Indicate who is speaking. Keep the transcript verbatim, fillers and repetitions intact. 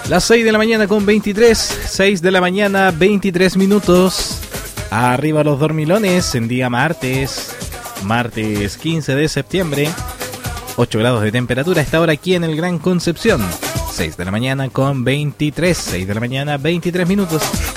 Speaker 1: Las seis de la mañana con veintitrés, seis de la mañana veintitrés minutos. Arriba los dormilones en día martes, martes quince de septiembre. ocho grados de temperatura a esta hora aquí en el Gran Concepción. seis de la mañana con veintitrés, seis de la mañana veintitrés minutos.